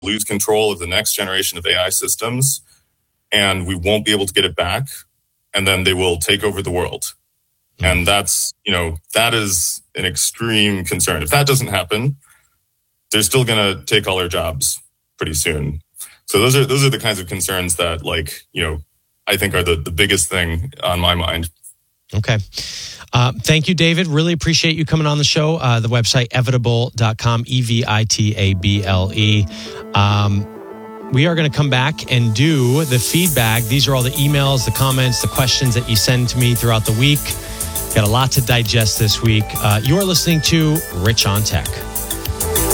lose control of the next generation of AI systems, and we won't be able to get it back, and then they will take over the world. And that's, that is an extreme concern. If that doesn't happen, they're still going to take all our jobs pretty soon. So those are the kinds of concerns that, I think are the biggest thing on my mind. Okay. Thank you, David. Really appreciate you coming on the show. The website, evitable.com, evitable. We are going to come back and do the feedback. These are all the emails, the comments, the questions that you send to me throughout the week. Got a lot to digest this week. You're listening to Rich on Tech.